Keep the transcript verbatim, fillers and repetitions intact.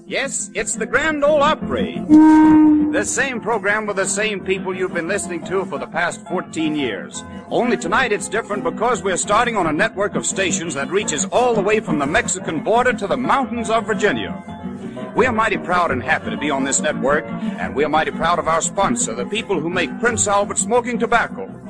Yes, it's the Grand Ole Opry. The same program with the same people you've been listening to for the past fourteen years. Only tonight it's different because we're starting on a network of stations that reaches all the way from the Mexican border to the mountains of Virginia. We're mighty proud and happy to be on this network, and we're mighty proud of our sponsor, the people who make Prince Albert smoking tobacco.